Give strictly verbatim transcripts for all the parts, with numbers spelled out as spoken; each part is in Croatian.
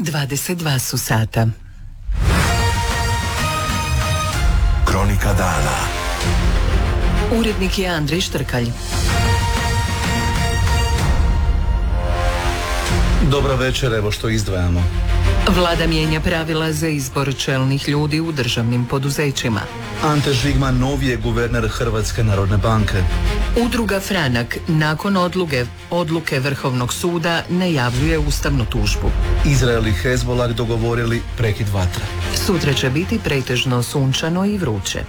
dvadeset dva su sata. Kronika dana. Urednik je Andrej Štrkalj. Dobro večer, evo što izdvajamo. Vlada mijenja pravila za izbor čelnih ljudi u državnim poduzećima. Ante Žigman novi je guverner Hrvatske narodne banke. Udruga Franak nakon odluke, odluke Vrhovnog suda najavljuje ustavnu tužbu. Izrael i Hezbollah dogovorili prekid vatre. Sutra će biti pretežno sunčano i vruće.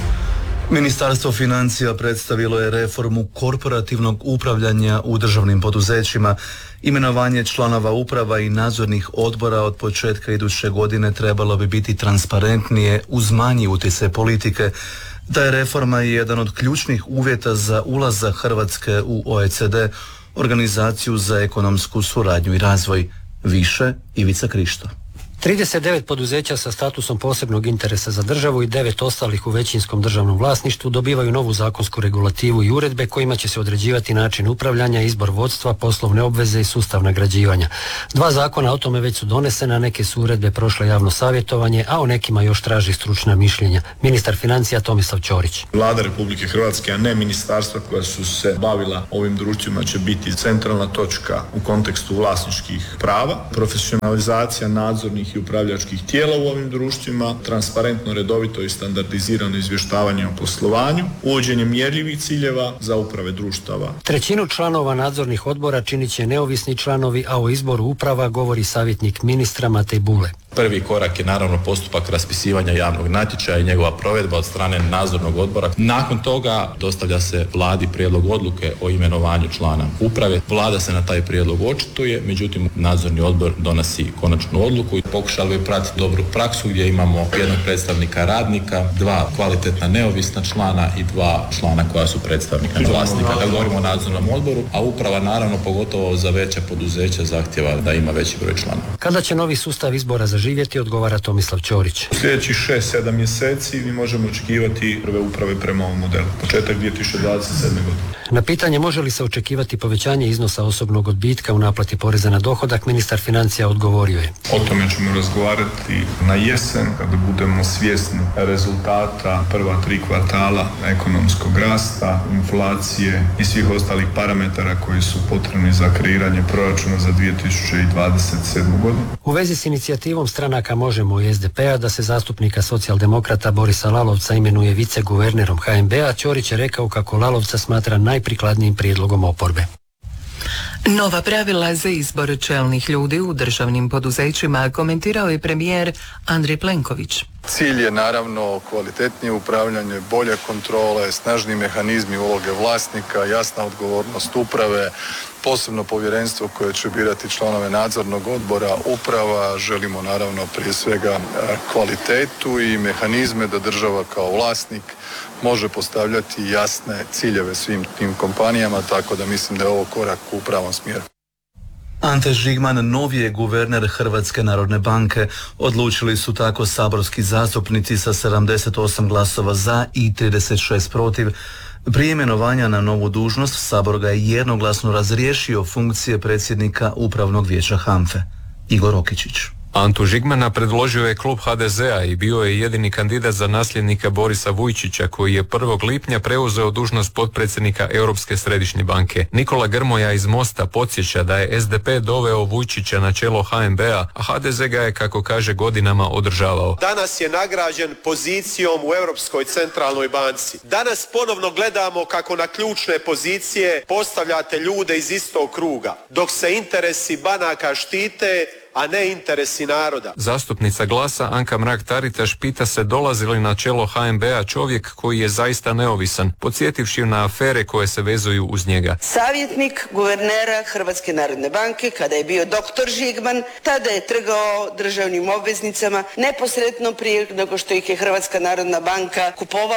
Ministarstvo financija predstavilo je reformu korporativnog upravljanja u državnim poduzećima. Imenovanje članova uprava i nadzornih odbora od početka iduće godine trebalo bi biti transparentnije uz manji utjecaj politike. Ta je reforma je jedan od ključnih uvjeta za ulazak Hrvatske u O E C D, Organizaciju za ekonomsku suradnju i razvoj. Više Ivica Krišto. trideset devet poduzeća sa statusom posebnog interesa za državu i devet ostalih u većinskom državnom vlasništvu dobivaju novu zakonsku regulativu i uredbe kojima će se određivati način upravljanja, izbor vodstva, poslovne obveze i sustav nagrađivanja. Dva zakona o tome već su donesena, neke su uredbe prošle javno savjetovanje, a o nekima još traži stručna mišljenja. Ministar financija Tomislav Ćorić. Vlada Republike Hrvatske, a ne ministarstva koja su se bavila ovim društvima, će biti centralna točka u kontekstu vlasničkih prava, profesionalizacija nadzornih i upravljačkih tijela u ovim društvima, transparentno, redovito i standardizirano izvještavanje o poslovanju, uvođenje mjerljivih ciljeva za uprave društava. Trećinu članova nadzornih odbora činit će neovisni članovi, a o izboru uprava govori savjetnik ministra Matej Bule. Prvi korak je naravno postupak raspisivanja javnog natječaja i njegova provedba od strane nadzornog odbora. Nakon toga dostavlja se Vladi prijedlog odluke o imenovanju člana uprave. Vlada se na taj prijedlog očituje, međutim nadzorni odbor donosi konačnu odluku i pokušali bi pratiti dobru praksu gdje imamo jednog predstavnika radnika, dva kvalitetna neovisna člana i dva člana koja su predstavnika vlasnika. Da govorimo o nadzornom odboru, a uprava naravno pogotovo za veća poduzeća zahtjeva da ima veći broj članova. Kada će novi sustav izbora zaživjeti, odgovara Tomislav Ćorić. U sljedećih šest sedam mjeseci mi možemo očekivati prve uprave prema ovom modelu. Početak dvije tisuće dvadeset sedme godine. Na pitanje može li se očekivati povećanje iznosa osobnog odbitka u naplati poreza na dohodak, ministar financija odgovorio je. O tome ćemo razgovarati na jesen kada budemo svjesni rezultata prva tri kvartala ekonomskog rasta, inflacije i svih ostalih parametara koji su potrebni za kreiranje proračuna za dvije tisuće dvadeset sedmu godinu. U vezi s inicijativom stranaka Možemo i S D P-a da se zastupnika socijaldemokrata Borisa Lalovca imenuje viceguvernerom H N B-a, Ćorić je rekao kako Lalovca smatra najprikladnijim prijedlogom oporbe. Nova pravila za izbor čelnih ljudi u državnim poduzećima komentirao je premijer Andrej Plenković. Cilj je naravno kvalitetnije upravljanje, bolje kontrole, snažni mehanizmi uloge vlasnika, jasna odgovornost uprave, posebno povjerenstvo koje će birati članove nadzornog odbora uprava. Želimo naravno prije svega kvalitetu i mehanizme da država kao vlasnik može postavljati jasne ciljeve svim tim kompanijama, tako da mislim da je ovo korak u pravom smjeru. Ante Žigman novi je guverner Hrvatske narodne banke. Odlučili su tako saborski zastupnici sa sedamdeset osam glasova za i trideset šest protiv. Prije imenovanja na novu dužnost Sabor ga je jednoglasno razriješio funkcije predsjednika Upravnog vijeća H A N F E. Igor Okičić. Antu Žigmana predložio je klub H D Z-a i bio je jedini kandidat za nasljednika Borisa Vujčića, koji je prvog lipnja preuzeo dužnost potpredsjednika Europske središnje banke. Nikola Grmoja iz Mosta podsjeća da je S D P doveo Vujčića na čelo H N B-a, a H D Z ga je, kako kaže, godinama održavao. Danas je nagrađen pozicijom u Europskoj centralnoj banci. Danas ponovno gledamo kako na ključne pozicije postavljate ljude iz istog kruga, dok se interesi banaka štite, a ne interesi naroda. Zastupnica Glasa Anka Mrak-Taritaš pita se dolazi li na čelo H N B-a čovjek koji je zaista neovisan, podsjetivši na afere koje se vezuju uz njega. Savjetnik guvernera Hrvatske narodne banke, kada je bio doktor Žigman, tada je trgao državnim obveznicama neposredno prije nego što ih je Hrvatska narodna banka kupovala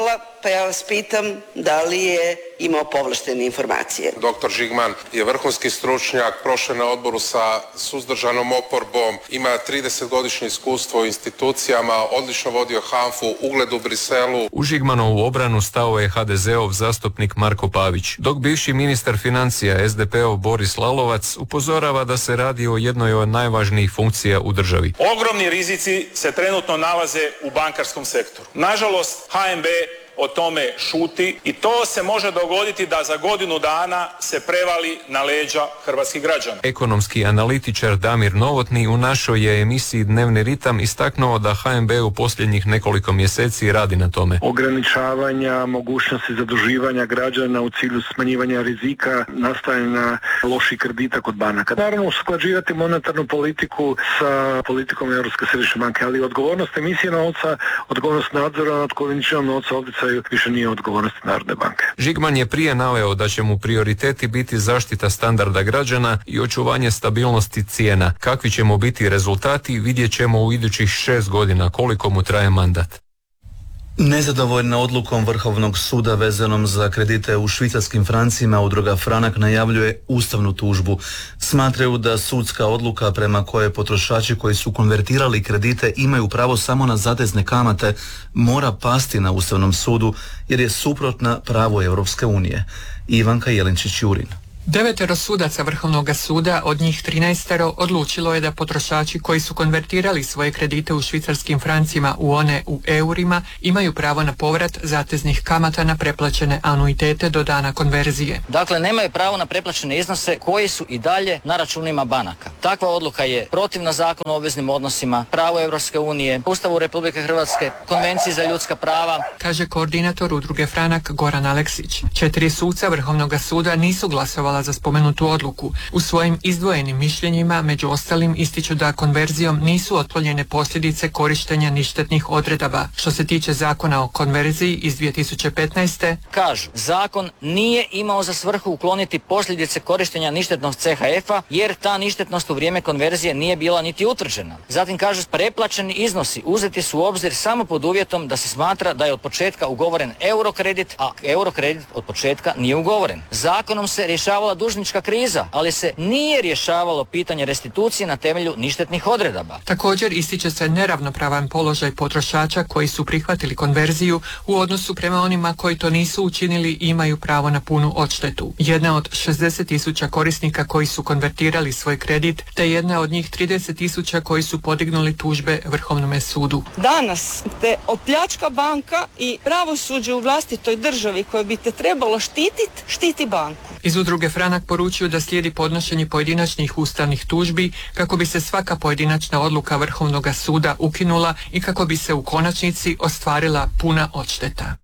pa ja vas pitam da li je imao povlaštene informacije. Doktor Žigman je vrhunski stručnjak, prošao na odboru sa suzdržanom oporbom, ima tridesetgodišnje iskustvo u institucijama, odlično vodio HANFA-u, ugled u Briselu. U Žigmanovu obranu stao je ha de zeov zastupnik Marko Pavić, dok bivši ministar financija es de pe ov Boris Lalovac upozorava da se radi o jednoj od najvažnijih funkcija u državi. Ogromni rizici se trenutno nalaze u bankarskom sektoru. Nažalost, ha en be o tome šuti i to se može dogoditi da za godinu dana se prevali na leđa hrvatskih građana. Ekonomski analitičar Damir Novotni u našoj je emisiji Dnevni ritam istaknuo da ha en be u posljednjih nekoliko mjeseci radi na tome. Ograničavanja mogućnosti zaduživanja građana u cilju smanjivanja rizika nastajanja loših kredita kod banaka. Naravno, usklađivati monetarnu politiku sa politikom Europske središnje banke, ali odgovornost emisije novca, odgovornost nadzora nad količinom novca ovdje više nije odgovornosti Narodne banke. Žigman je prije naveo da će mu prioriteti biti zaštita standarda građana i očuvanje stabilnosti cijena. Kakvi će mu biti rezultati vidjet ćemo u idućih šest godina koliko mu traje mandat. Nezadovoljna odlukom Vrhovnog suda vezanom za kredite u švicarskim francima, udruga Franak najavljuje ustavnu tužbu. Smatraju da sudska odluka prema kojoj potrošači koji su konvertirali kredite imaju pravo samo na zatezne kamate mora pasti na Ustavnom sudu jer je suprotna pravu Europske unije. Ivanka Jelinčić-Jurin. Devetero sudaca Vrhovnog suda, od njih trinaestero, odlučilo je da potrošači koji su konvertirali svoje kredite u švicarskim francima u one u eurima imaju pravo na povrat zateznih kamata na preplaćene anuitete do dana konverzije. Dakle, nemaju pravo na preplaćene iznose koji su i dalje na računima banaka. Takva odluka je protivna Zakonu o obveznim odnosima, pravu Europske unije, Ustavu Republike Hrvatske, Konvenciji za ljudska prava, kaže koordinator udruge Franak Goran Aleksić. Četiri suca Vrhovnog suda nisu glasovali za spomenutu odluku. U svojim izdvojenim mišljenjima, među ostalim, ističu da konverzijom nisu otklonjene posljedice korištenja ništetnih odredaba. Što se tiče Zakona o konverziji iz dvije tisuće petnaeste. Kažu, zakon nije imao za svrhu ukloniti posljedice korištenja ništetnog ce ha efa, jer ta ništetnost u vrijeme konverzije nije bila niti utvrđena. Zatim kažu, preplaćeni iznosi uzeti su u obzir samo pod uvjetom da se smatra da je od početka ugovoren eurokredit, a eurokredit od početka nije ugovoren. Zakonom se rješava dužnička kriza, ali se nije rješavalo pitanje restitucije na temelju ništetnih odredaba. Također ističe se neravnopravan položaj potrošača koji su prihvatili konverziju u odnosu prema onima koji to nisu učinili i imaju pravo na punu odštetu. Jedna od šezdeset tisuća korisnika koji su konvertirali svoj kredit, te jedna od njih trideset tisuća koji su podignuli tužbe Vrhovnome sudu. Danas te opljačka banka i pravosuđe u vlastitoj državi koje bi te trebalo štititi, štiti banku. Iz udruge Franak poručuju da slijedi podnošenje pojedinačnih ustavnih tužbi kako bi se svaka pojedinačna odluka Vrhovnog suda ukinula i kako bi se u konačnici ostvarila puna odšteta.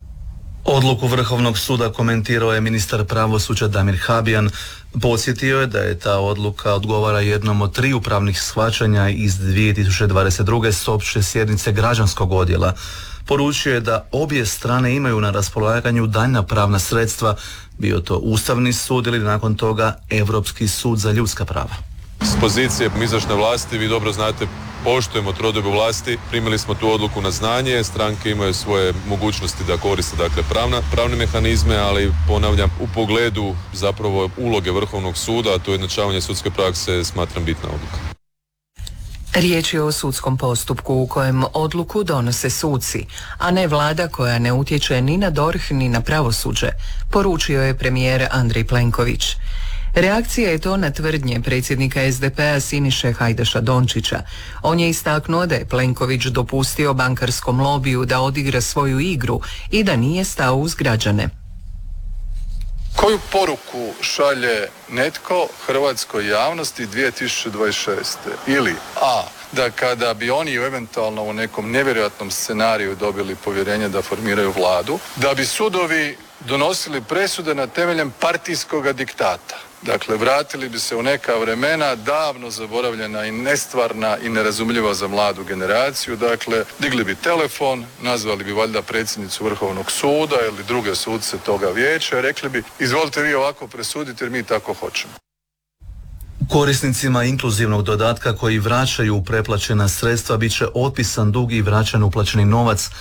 Odluku Vrhovnog suda komentirao je ministar pravosuđa Damir Habijan. Podsjetio je da je ta odluka odgovara jednom od triju pravnih shvaćanja iz dvije tisuće dvadeset druge s opće sjednice građanskog odjela. Poručio je da obje strane imaju na raspolaganju daljnja pravna sredstva, bio to Ustavni sud ili nakon toga Europski sud za ljudska prava. S pozicije izvršne vlasti, vi dobro znate, poštujemo trodiobu vlasti, primili smo tu odluku na znanje, stranke imaju svoje mogućnosti da koriste dakle pravna, pravne mehanizme, ali ponavljam, u pogledu zapravo uloge Vrhovnog suda, a to je ujednačavanje sudske prakse, smatram bitna odluka. Riječ je o sudskom postupku u kojem odluku donose suci, a ne vlada koja ne utječe ni na D O R H ni na pravosuđe, poručio je premijer Andrej Plenković. Reakcija je to na tvrdnje predsjednika es de pe a Siniše Hajdaša Dončića. On je istaknuo da je Plenković dopustio bankarskom lobiju da odigra svoju igru i da nije stao uz građane. Koju poruku šalje netko hrvatskoj javnosti dvije tisuće dvadeset šeste? Ili a, da kada bi oni eventualno u nekom nevjerojatnom scenariju dobili povjerenje da formiraju vladu, da bi sudovi donosili presude na temeljem partijskog diktata. Dakle, vratili bi se u neka vremena davno zaboravljena i nestvarna i nerazumljiva za mladu generaciju. Dakle, digli bi telefon, nazvali bi valjda predsjednicu Vrhovnog suda ili druge sudce toga vijeća i rekli bi izvolite vi ovako presuditi jer mi tako hoćemo. Korisnicima inkluzivnog dodatka koji vraćaju preplaćena sredstva bit će otpisan dug i vraćan uplaćeni novac.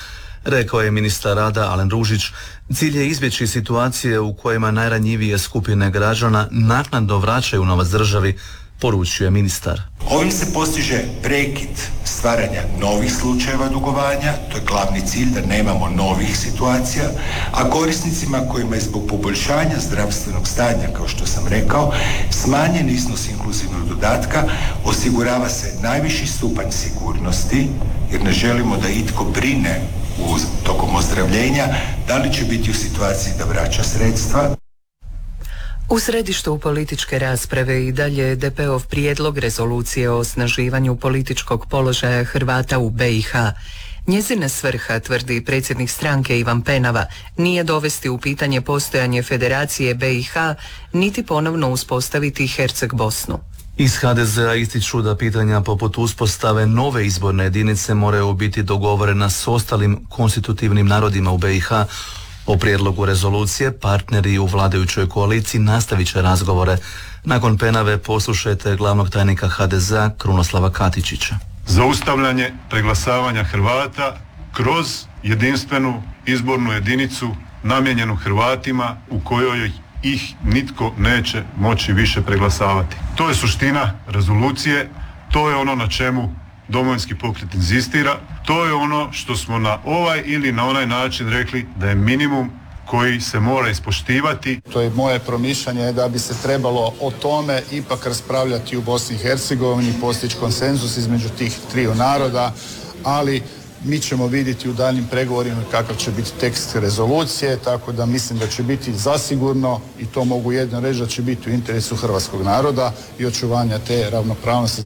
rekao je ministar rada Alen Ružić. Cilj je izbjeći situacije u kojima najranjivije skupine građana naknadno vraćaju novac državi, poručio je ministar. Ovim se postiže prekid stvaranja novih slučajeva dugovanja, to je glavni cilj da nemamo novih situacija, a korisnicima kojima je zbog poboljšanja zdravstvenog stanja, kao što sam rekao, smanjen iznos inkluzivnog dodatka, osigurava se najviši stupanj sigurnosti, jer ne želimo da itko brine u tokom ozdravljenja da li će biti u situaciji da vraća sredstva. U središtu političke rasprave i dalje D P-ov prijedlog rezolucije o osnaživanju političkog položaja Hrvata u B i H. Njezina svrha, tvrdi predsjednik stranke Ivan Penava, nije dovesti u pitanje postojanje Federacije B i H, niti ponovno uspostaviti Herceg Bosnu. Iz H D Z-a ističu da pitanja poput uspostave nove izborne jedinice moraju biti dogovorena s ostalim konstitutivnim narodima u B i H. O prijedlogu rezolucije partneri u vladajućoj koaliciji nastavit će razgovore. Nakon Penave poslušajte glavnog tajnika H D Z-a Krunoslava Katičića. Zaustavljanje preglasavanja Hrvata kroz jedinstvenu izbornu jedinicu namijenjenu Hrvatima u kojoj ih nitko neće moći više preglasavati. To je suština rezolucije, to je ono na čemu Domovinski pokret inzistira, to je ono što smo na ovaj ili na onaj način rekli da je minimum koji se mora ispoštivati. To je moje promišljanje da bi se trebalo o tome ipak raspravljati u Bosni i Hercegovini, postići konsenzus između tih triju naroda, ali mi ćemo vidjeti u daljnjim pregovorima kakav će biti tekst rezolucije, tako da mislim da će biti zasigurno, i to mogu jedno reći, da će biti u interesu hrvatskog naroda i očuvanja te ravnopravnosti.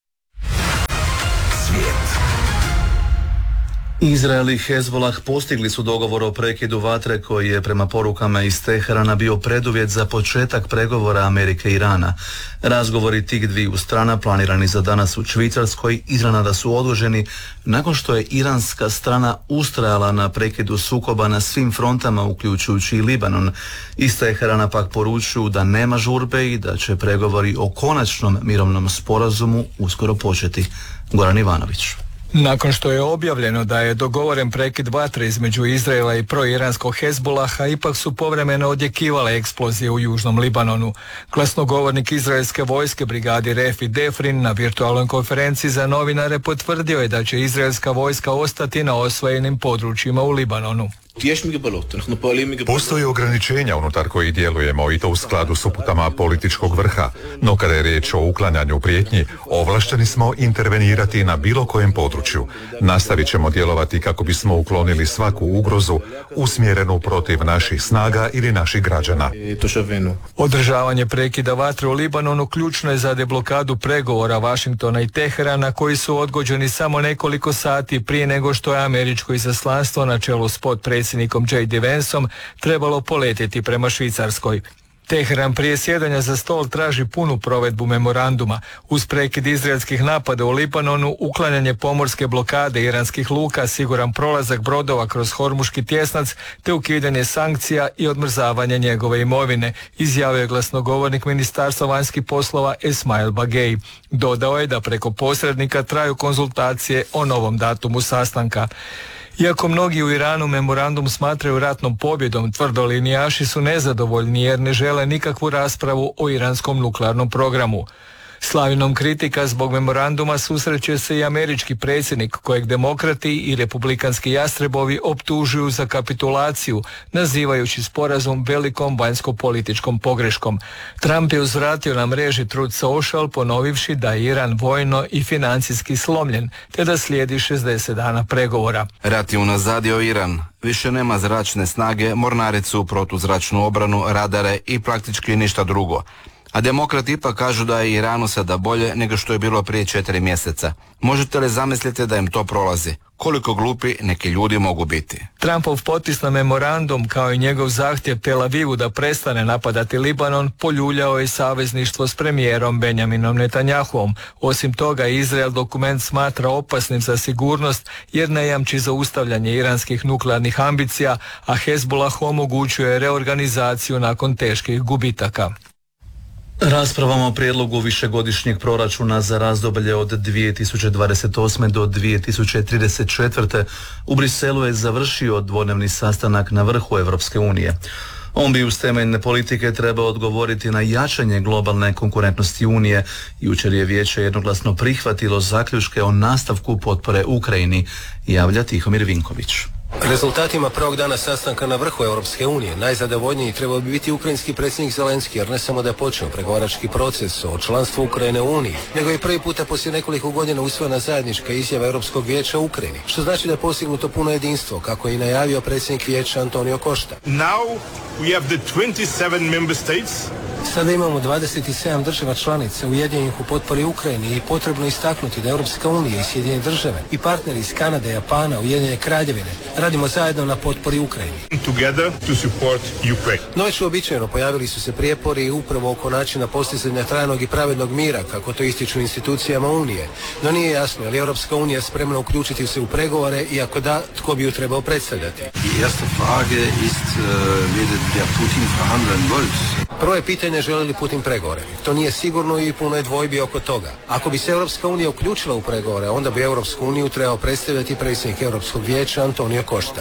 Izrael i Hezbolah postigli su dogovor o prekidu vatre koji je prema porukama iz Teherana bio preduvjet za početak pregovora Amerike i Irana. Razgovori tih dviju strana planirani za danas u Švicarskoj iznenada su odloženi nakon što je iranska strana ustrajala na prekidu sukoba na svim frontama uključujući i Libanon. Iz Teherana pak poručuju da nema žurbe i da će pregovori o konačnom mirovnom sporazumu uskoro početi. Goran Ivanović. Nakon što je objavljeno da je dogovoren prekid vatre između Izraela i proiranskog Hezbolaha, ipak su povremeno odjekivale eksplozije u južnom Libanonu. Glasnogovornik izraelske vojske brigadi Refi Defrin na virtualnoj konferenciji za novinare potvrdio je da će izraelska vojska ostati na osvojenim područjima u Libanonu. Postoje ograničenja unutar kojih djelujemo i to u skladu s uputama političkog vrha, no kada je riječ o uklanjanju prijetnji, ovlašteni smo intervenirati na bilo kojem području. Nastavit ćemo djelovati kako bismo uklonili svaku ugrozu usmjerenu protiv naših snaga ili naših građana. Održavanje prekida vatre u Libanonu ključno je za deblokadu pregovora Vašingtona i Teherana koji su odgođeni samo nekoliko sati prije nego što je američko izaslanstvo na čelu s potpredsjednikom predsjednikom J D Vanceom trebalo poletjeti prema Švicarskoj. Teheran prije sjedanja za stol traži punu provedbu memoranduma. Uz prekid izraelskih napada u Libanonu, uklanjanje pomorske blokade iranskih luka, siguran prolazak brodova kroz Hormuški tjesnac, te ukidanje sankcija i odmrzavanje njegove imovine, izjavio je glasnogovornik Ministarstva vanjskih poslova Esmail Bagej. Dodao je da preko posrednika traju konzultacije o novom datumu sastanka. Iako mnogi u Iranu memorandum smatraju ratnom pobjedom, tvrdolinijaši su nezadovoljni jer ne žele nikakvu raspravu o iranskom nuklearnom programu. Slavinom kritika zbog memoranduma susreće se i američki predsjednik kojeg demokrati i republikanski jastrebovi optužuju za kapitulaciju, nazivajući sporazum velikom vanjsko-političkom pogreškom. Trump je uzvratio na mreži Truth Social ponovivši da je Iran vojno i financijski slomljen, te da slijedi šezdeset dana pregovora. Rat je unazadio Iran. Više nema zračne snage, mornaricu, protuzračnu obranu, radare i praktički ništa drugo. A demokrati ipak kažu da je Iranu sada bolje nego što je bilo prije četiri mjeseca. Možete li zamisliti da im to prolazi? Koliko glupi neki ljudi mogu biti? Trumpov potpis na memorandum kao i njegov zahtjev Tel Avivu da prestane napadati Libanon poljuljao je savezništvo s premijerom Benjaminom Netanjahuom. Osim toga, Izrael dokument smatra opasnim za sigurnost jer ne jamči zaustavljanje iranskih nuklearnih ambicija, a Hezbollah omogućuje reorganizaciju nakon teških gubitaka. Raspravom o prijedlogu višegodišnjeg proračuna za razdoblje od dvije tisuće dvadeset osme do dvije tisuće trideset četvrte u Briselu je završio dvodnevni sastanak na vrhu Europske unije. On bi uz temeljne politike trebao odgovoriti na jačanje globalne konkurentnosti Unije. Jučer je vijeće jednoglasno prihvatilo zaključke o nastavku potpore Ukrajini, javlja Tihomir Vinković. Rezultatima prvog dana sastanka na vrhu Europske unije najzadovoljniji trebao bi biti ukrajinski predsjednik Zelenski, jer ne samo da je počeo pregovarački proces o članstvu Ukrajine u Uniji, nego je prvi puta poslije nekoliko godina usvojena zajednička izjava Europskog vijeća u Ukrajini, što znači da je postignuto puno jedinstvo, kako je i najavio predsjednik vijeća Antonio Costa. Now we have the twenty-seven member states. Sada imamo dvadeset sedam država članica ujedinjenih u potpori Ukrajini i potrebno istaknuti da Europska unija i Sjedinjene države i partneri iz Kanade, Japana, Ujedinjene Kraljevine radimo zajedno na potpori Ukrajini. Together to support Ukraine. No već uobičajeno pojavili su se prijepori upravo oko načina postizanja trajnog i pravednog mira, kako to ističu institucijama Unije. No nije jasno je li Europska unija spremna uključiti se u pregovore i ako da, tko bi ju trebao predstavljati. Die erste Frage ist, wird der Putin verhandeln wollt. Prvo je pitanje želi li Putin pregovore. To nije sigurno i puno je dvojbi oko toga. Ako bi se Europska unija uključila u pregovore, onda bi Europsku uniju trebao predstavljati predsjednik Europskog vijeća Antonio Costa.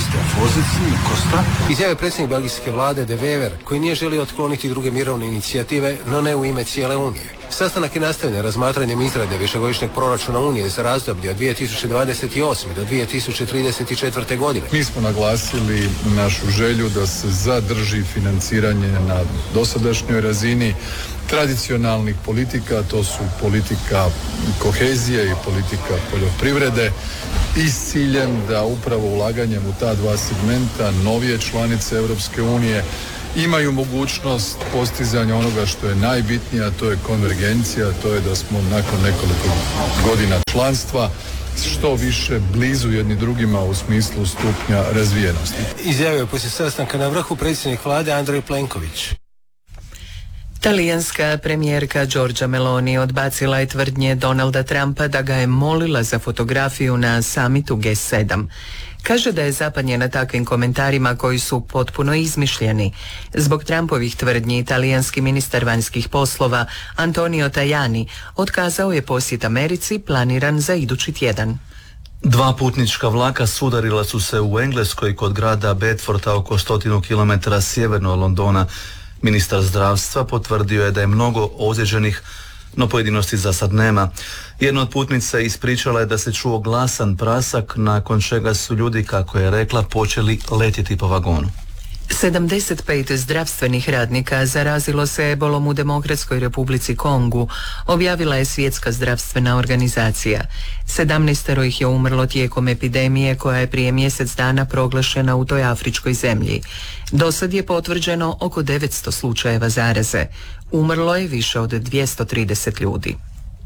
Izjavio predsjednik belgijske vlade De Wever, koji nije želio otkloniti druge mirovne inicijative, no ne u ime cijele Unije. Sastanak je nastavljen razmatranjem izrade višegodišnjeg proračuna Unije za razdoblje od dvije tisuće dvadeset osme do dvije tisuće trideset četvrte godine. Mi smo naglasili našu želju da se zadrži financiranje na dosadašnjoj razini tradicionalnih politika, to su politika kohezije i politika poljoprivrede, i s ciljem da upravo ulaganjem u ta dva segmenta novije članice Europske unije imaju mogućnost postizanja onoga što je najbitnije, a to je konvergencija, to je da smo nakon nekoliko godina članstva što više blizu jedni drugima u smislu stupnja razvijenosti. Izjavio je poslije sastanka na vrhu predsjednik vlade Andrej Plenković. Talijanska premijerka Giorgia Meloni odbacila je tvrdnje Donalda Trumpa da ga je molila za fotografiju na samitu G sedam. Kaže da je zapanjena takvim komentarima koji su potpuno izmišljeni. Zbog Trumpovih tvrdnji italijanski ministar vanjskih poslova Antonio Tajani otkazao je posjet Americi planiran za idući tjedan. Dva putnička vlaka sudarila su se u Engleskoj kod grada Bedforda oko stotinu kilometara sjeverno od Londona. Ministar zdravstva potvrdio je da je mnogo ozlijeđenih, no pojedinosti za sad nema. Jedna od putnica ispričala je da se čuo glasan prasak, nakon čega su ljudi, kako je rekla, počeli letjeti po vagonu. sedamdeset pet zdravstvenih radnika zarazilo se ebolom u Demokratskoj Republici Kongu, objavila je Svjetska zdravstvena organizacija. Sedamnaestero ih je umrlo tijekom epidemije koja je prije mjesec dana proglašena u toj afričkoj zemlji. Do sad je potvrđeno oko devetsto slučajeva zaraze. Umrlo je više od dvjesto trideset ljudi.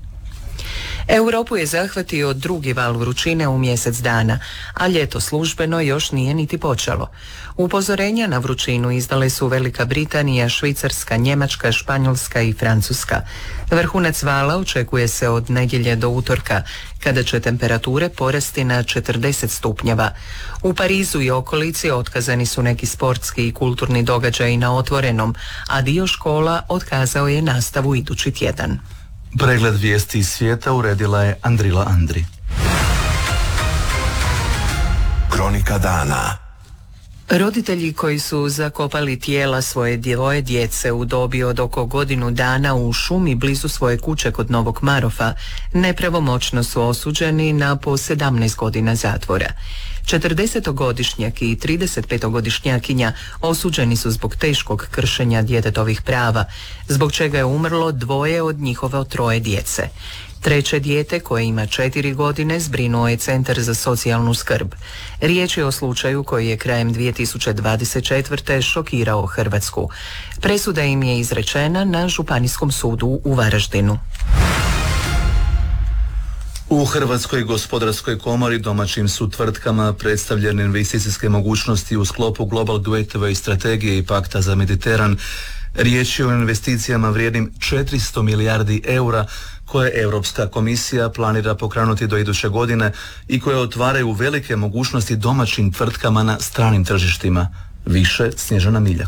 Europu je zahvatio drugi val vrućine u mjesec dana, a ljeto službeno još nije niti počelo. Upozorenja na vrućinu izdale su Velika Britanija, Švicarska, Njemačka, Španjolska i Francuska. Vrhunac vala očekuje se od nedjelje do utorka, kada će temperature porasti na četrdeset stupnjeva. U Parizu i okolici otkazani su neki sportski i kulturni događaji na otvorenom, a dio škola otkazao je nastavu idući tjedan. Pregled vijesti iz svijeta uredila je Andrila Andri. Kronika dana. Roditelji koji su zakopali tijela svoje dvoje djece u dobi od oko godinu dana u šumi blizu svoje kuće kod Novog Marofa nepravomoćno su osuđeni na po sedamnaest godina zatvora. četrdesetogodišnjak i tridesetpetogodišnjakinja osuđeni su zbog teškog kršenja djetetovih prava, zbog čega je umrlo dvoje od njihova troje djece. Treće dijete, koje ima četiri godine, zbrinuo je Centar za socijalnu skrb. Riječ je o slučaju koji je krajem dvije tisuće dvadeset četvrte šokirao Hrvatsku. Presuda im je izrečena na Županijskom sudu u Varaždinu. U Hrvatskoj gospodarskoj komori domaćim su tvrtkama predstavljene investicijske mogućnosti u sklopu Global Gateway strategije i pakta za Mediteran. Riječ je o investicijama vrijednim četiristo milijardi eura koje Europska komisija planira pokrenuti do iduće godine i koje otvaraju velike mogućnosti domaćim tvrtkama na stranim tržištima. Više Snježana Miljak.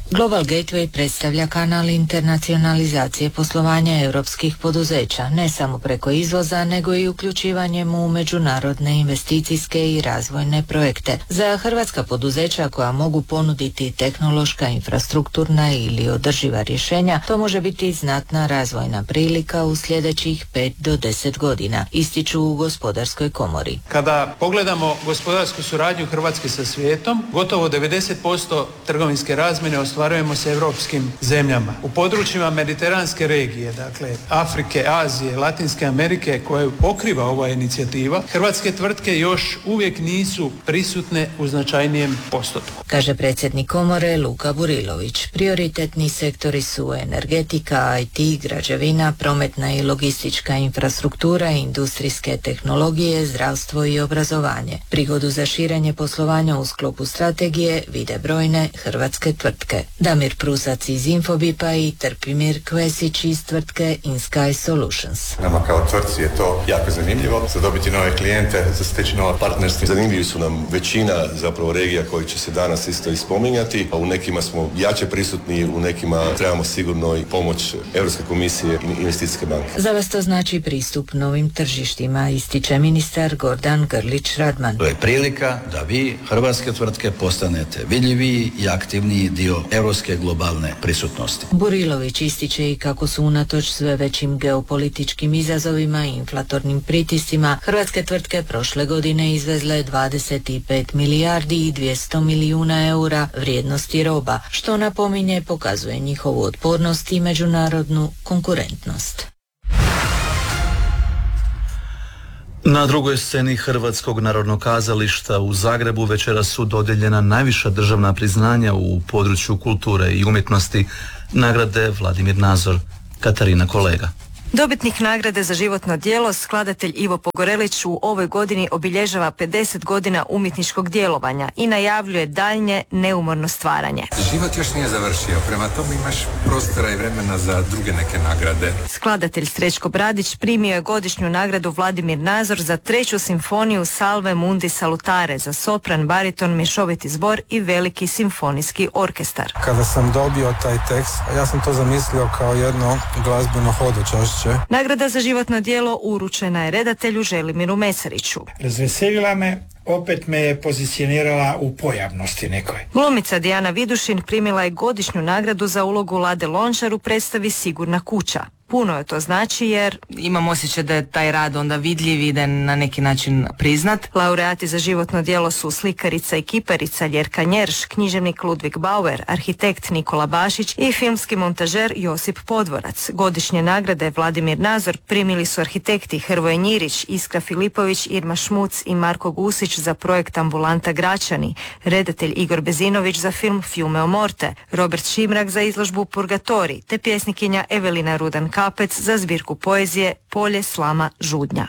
Global Gateway predstavlja kanal internacionalizacije poslovanja europskih poduzeća, ne samo preko izvoza, nego i uključivanjem u međunarodne investicijske i razvojne projekte. Za hrvatska poduzeća koja mogu ponuditi tehnološka, infrastrukturna ili održiva rješenja, to može biti znatna razvojna prilika u sljedećih pet do deset godina, ističu u Gospodarskoj komori. Kada pogledamo gospodarsku suradnju Hrvatske sa svijetom, gotovo devedeset posto trgovinske razmjene ostvarujemo sa europskim zemljama. U područjima mediteranske regije, dakle Afrike, Azije, Latinske Amerike koje pokriva ova inicijativa, hrvatske tvrtke još uvijek nisu prisutne u značajnijem postotku. Kaže predsjednik komore Luka Burilović. Prioritetni sektori su energetika, I T, građevina, prometna i logistička infrastruktura, industrijske tehnologije, zdravstvo i obrazovanje. Prigodu za širenje poslovanja u sklopu strategije vide brojne hrvatske tvrtke. Damir Prusac iz Infobipa i Trpimir Kvesić iz tvrtke InSky Solutions. Nama kao tvrtci je to jako zanimljivo, za dobiti nove klijente, za steći nova partnerstva. Zanimljivi su nam većina zapravo regija koji će se danas isto ispominjati, a u nekima smo jače prisutni, u nekima trebamo sigurno i pomoć Europske komisije i investicijske banke. Za vas to znači pristup novim tržištima, ističe ministar Gordan Grlić Radman. To je prilika da vi, hrvatske tvrtke, postanete vidljiviji i aktivniji dio europske globalne prisutnosti. Burilović ističe i kako su unatoč sve većim geopolitičkim izazovima i inflatornim pritiscima hrvatske tvrtke prošle godine izvezle dvadeset pet milijardi i dvjesto milijuna eura vrijednosti roba, što napominje pokazuje njihovu otpornost i međunarodnu konkurentnost. Na drugoj sceni Hrvatskog narodnog kazališta u Zagrebu večeras su dodijeljena najviša državna priznanja u području kulture i umjetnosti, nagrade Vladimir Nazor. Katarina Kolega. Dobitnik nagrade za životno djelo, skladatelj Ivo Pogorelić, u ovoj godini obilježava pedeset godina umjetničkog djelovanja i najavljuje daljnje neumorno stvaranje. Život još nije završio, prema tome imaš prostora i vremena za druge neke nagrade. Skladatelj Srećko Bradić primio je godišnju nagradu Vladimir Nazor za treću simfoniju Salve Mundi Salutare za sopran, bariton, mješoviti zbor i veliki simfonijski orkestar. Kada sam dobio taj tekst, ja sam to zamislio kao jedno glazbeno hodočašće. Nagrada za životno djelo uručena je redatelju Želimiru Mesariću. Razveselila me, opet me je pozicionirala u pojavnosti nekoj. Glumica Dijana Vidušin primila je godišnju nagradu za ulogu Lade Lončar u predstavi Sigurna kuća. Puno je to znači jer imam osjećaj da je taj rad onda vidljiv i da je na neki način priznat. Laureati za životno djelo su slikarica i kiparica Ljerka Njerš, književnik Ludvig Bauer, arhitekt Nikola Bašić i filmski montažer Josip Podvorac. Godišnje nagrade Vladimir Nazor primili su arhitekti Hrvoje Njirić, Iskra Filipović, Irma Šmuc i Marko Gusić za projekt Ambulanta Gračani, redatelj Igor Bezinović za film Fiume o Morte, Robert Šimrak za izložbu Purgatori, te pjesnikinja Evelina Rudan Kapec za zbirku poezije Polje slama žudnja.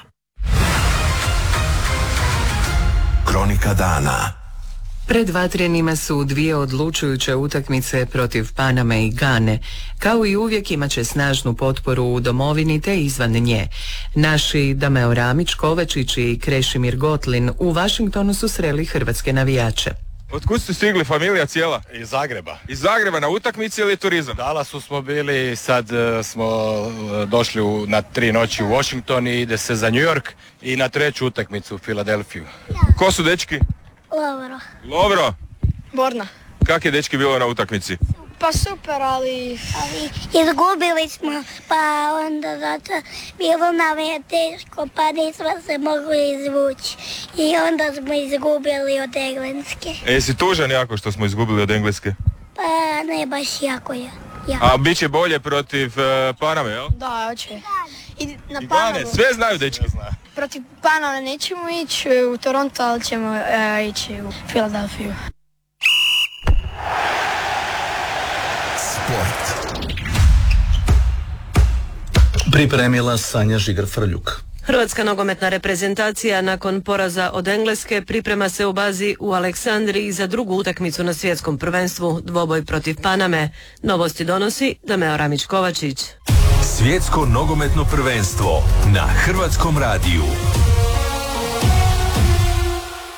Kronika dana. Pred vatrenima su dvije odlučujuće utakmice protiv Paname i Gane. Kao i uvijek imat će snažnu potporu u domovini te izvan nje. Naši Dameo Ramić, Kovačić i Krešimir Gotlin u Vašingtonu su sreli hrvatske navijače. Otkud ste stigli, familija cijela? Iz Zagreba. Iz Zagreba, na utakmici ili turizam? Dallasu smo bili, sad uh, smo uh, došli u, na tri noći u Washington i ide se za New York i na treću utakmicu u Filadelfiju. Ko su dečki? Lovro. Lovro? Borna. Kak je dečki bilo na utakmici? Pa super, ali... ali izgubili smo, pa onda zato bilo nam je teško, pa nismo se mogli izvući. I onda smo izgubili od Engleske. E, jesi tužan jako što smo izgubili od Engleske? Pa ne baš jako ja. ja. A bit će bolje protiv uh, Paname, jel? Da, hoće. I na I Panamu. Gane, sve znaju dečki. Protiv Paname nećemo ići u Toronto, ali ćemo uh, ići u Filadelfiju. Pripremila Sanja Žigar-Frljuk. Hrvatska nogometna reprezentacija nakon poraza od Engleske priprema se u bazi u Aleksandriji za drugu utakmicu na svjetskom prvenstvu, dvoboj protiv Paname. Novosti donosi Dameo Ramić Kovačić. Svjetsko nogometno prvenstvo na Hrvatskom radiju.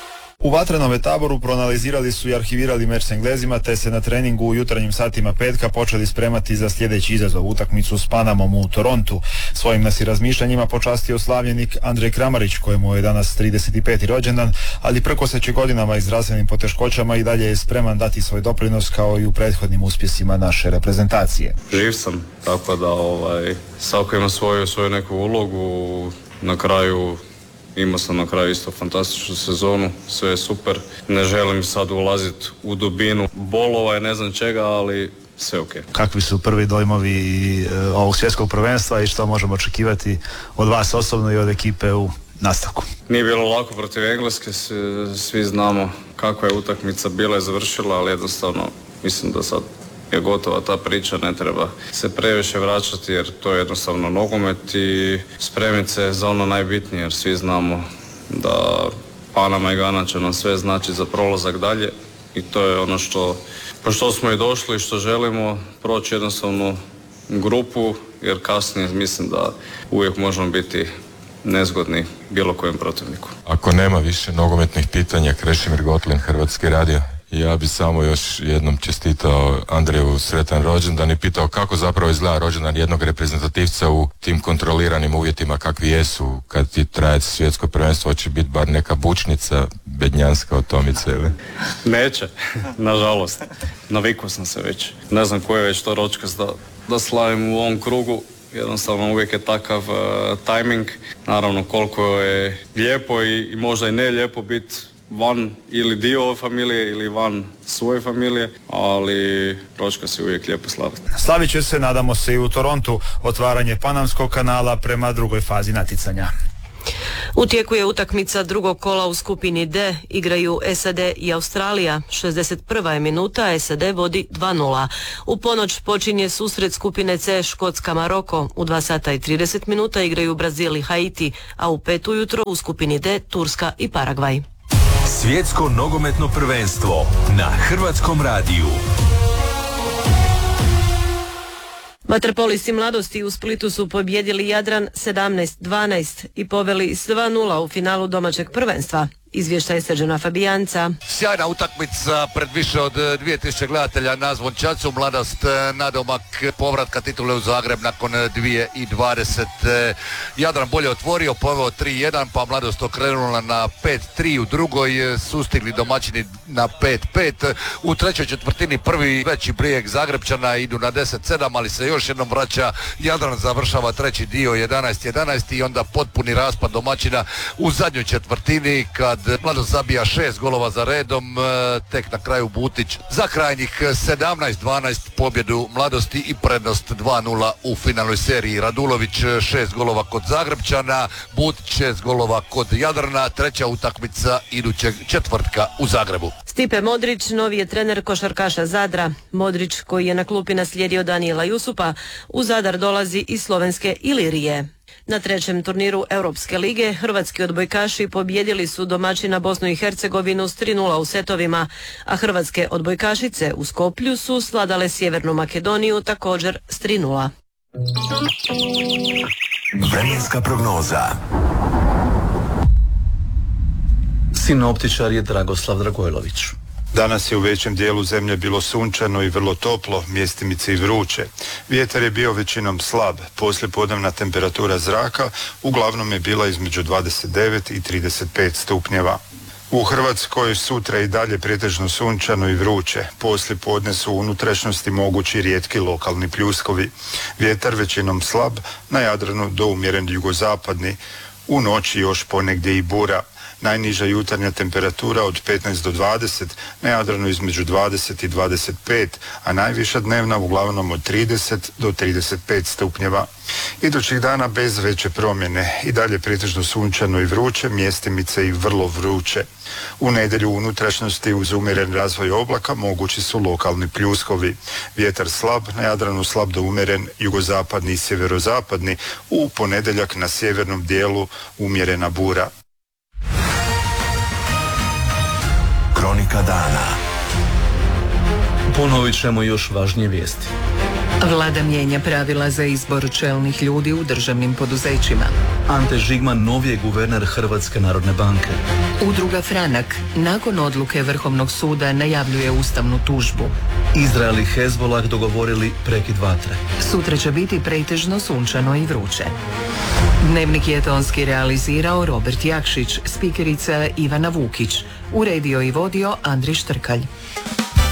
U vatrenome taboru proanalizirali su i arhivirali meč s Englezima, te se na treningu u jutarnjim satima petka počeli spremati za sljedeći izazov, utakmicu s Panamom u Torontu. Svojim nas i razmišljanjima počastio slavljenik Andrej Kramarić, kojemu je danas trideset peti rođendan, ali prkoseći godinama i zdravstvenim poteškoćama i dalje je spreman dati svoj doprinos kao i u prethodnim uspjesima naše reprezentacije. Živ sam, tako da ovaj, svako ima svoju, svoju neku ulogu. Na kraju imao sam na kraju isto fantastičnu sezonu, sve je super. Ne želim sad ulaziti u dubinu bolova i ne znam čega, ali sve ok. Kakvi su prvi dojmovi ovog svjetskog prvenstva i što možemo očekivati od vas osobno i od ekipe u nastavku? Nije bilo lako protiv Engleske, svi znamo kakva je utakmica bila i završila, ali jednostavno mislim da sad je gotova ta priča, ne treba se previše vraćati jer to je jednostavno nogomet i spremiti se za ono najbitnije jer svi znamo da Panama i Gana će nam sve znači za prolazak dalje i to je ono što, po što smo i došli i što želimo, proći jednostavno grupu jer kasnije mislim da uvijek možemo biti nezgodni bilo kojem protivniku. Ako nema više nogometnih pitanja, Krešimir Gotlin, Hrvatski radio. Ja bi samo još jednom čestitao Andreju sretan rođendan i pitao kako zapravo izgleda rođendan jednog reprezentativca u tim kontroliranim uvjetima kakvi jesu. Kad ti traje svjetsko prvenstvo, će biti bar neka bučnica bednjanska od Tomice ili? Neće, nažalost. Navikao sam se već. Ne znam koji je već to ročkas da, da slavim u ovom krugu. Jednostavno uvijek je takav uh, timing. Naravno koliko je lijepo i, i možda i ne lijepo biti van ili dio ove familije ili van svoje familije, ali ročka se uvijek lijepo slaviti. Slavit će se, nadamo se, i u Torontu otvaranje Panamskog kanala prema drugoj fazi natjecanja. U tijeku je utakmica drugog kola u skupini D, igraju S A D i Australija. šezdeset prva je minuta, S A D vodi dva nula. U ponoć počinje susret skupine C, Škotska Maroko. U dva sata i trideset minuta igraju Brazil i Haiti, a u pet ujutro u skupini D, Turska i Paragvaj. Svjetsko nogometno prvenstvo na Hrvatskom radiju. Vaterpolisti mladosti u Splitu su pobjedili Jadran sedamnaest dvanaest i poveli s dva nula u finalu domaćeg prvenstva. Izvještaj Srđana Fabijanca. Sjajna utakmica pred više od dvije tisuće gledatelja na Zvončancu. Mladost nadomak povratka titule u Zagreb nakon dvije i dvadeset. Jadran bolje otvorio, poveo tri jedan, pa Mladost okrenula na pet tri u drugoj, sustigli domaćini na pet pet. U trećoj četvrtini prvi veći brijeg Zagrebčana, idu na deset sedam, ali se još jednom vraća. Jadran završava treći dio jedanaest jedanaest i onda potpuni raspad domaćina u zadnjoj četvrtini kad Mladost zabija šest golova za redom, tek na kraju Butić za krajnjih sedamnaest dvanaest pobjedu Mladosti i prednost dva nula u finalnoj seriji. Radulović šest golova kod Zagrebčana, Butić šest golova kod Jadrana, treća utakmica idućeg četvrtka u Zagrebu. Stipe Modrić novi je trener košarkaša Zadra. Modrić, koji je na klupi naslijedio Danijela Jusupa, u Zadar dolazi iz slovenske Ilirije. Na trećem turniru Europske lige hrvatski odbojkaši pobjedili su domaćina Bosnu i Hercegovinu s tri nula u setovima, a hrvatske odbojkašice u Skoplju su sladale Sjevernu Makedoniju također s tri nula. Vremenska prognoza. Sinoptičar je Dragoslav Dragojlović. Danas je u većem dijelu zemlje bilo sunčano i vrlo toplo, mjestimice i vruće. Vjetar je bio većinom slab, poslijepodnevna temperatura zraka uglavnom je bila između dvadeset devet i trideset pet stupnjeva. U Hrvatskoj sutra i dalje pretežno sunčano i vruće. Poslijepodne su u unutrašnjosti mogući rijetki lokalni pljuskovi. Vjetar većinom slab, na Jadranu do umjeren jugozapadni. U noći još ponegdje i bura. Najniža jutarnja temperatura od petnaest do dvadeset, na Jadranu između dvadeset i dvadeset pet, a najviša dnevna uglavnom od trideset do trideset pet stupnjeva. Idućih dana bez veće promjene, i dalje pretežno sunčano i vruće, mjestimice i vrlo vruće. U nedjelju u unutrašnjosti uz umjeren razvoj oblaka mogući su lokalni pljuskovi. Vjetar slab, na Jadranu slab do umjeren jugozapadni i sjeverozapadni, u ponedjeljak na sjevernom dijelu umjerena bura. Kronika dana. Ponovit ćemo još važnije vijesti. Vlada mijenja pravila za izbor čelnih ljudi u državnim poduzećima. Ante Žigman novi je guverner Hrvatske narodne banke. Udruga Franak nakon odluke Vrhovnog suda najavljuje ustavnu tužbu. Izrael i Hezbolah dogovorili prekid vatre. Sutra će biti pretežno sunčano i vruće. Dnevnik je tonski realizirao Robert Jakšić, spikerica Ivana Vukić, uredio i vodio Andri Štrkalj.